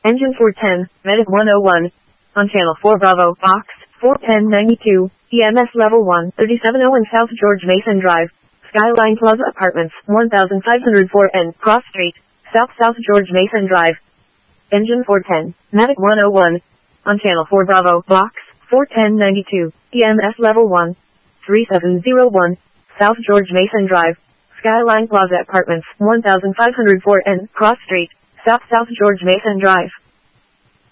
Engine 410, Medic 101. On Channel 4 Bravo, Box 41092, EMS Level 1, 3701 South George Mason Drive, Skyline Plaza Apartments, 1504N, Cross Street, South George Mason Drive. Engine 410, Medic 101. On Channel 4 Bravo, Box 41092, EMS Level 1, 3701, South George Mason Drive, Skyline Plaza Apartments, 1504N, Cross Street, South George Mason Drive.